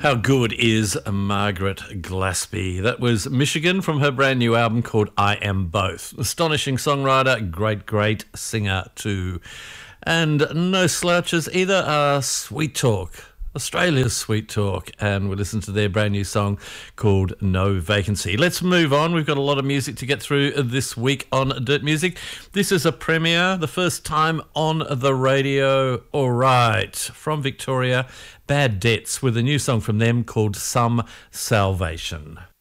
How good is Margaret Glaspie? That was Michigan from her brand new album called I Am Both. Astonishing songwriter, great singer too. And no slouches either. Sweet Talk, Australia's Sweet Talk, and we listen to their brand new song called No Vacancy. Let's move on. We've got a lot of music to get through this week on Dirt Music. This is a premiere, the first time on the radio. All right, from Victoria, Bad Debts, with a new song from them called Some Salvation.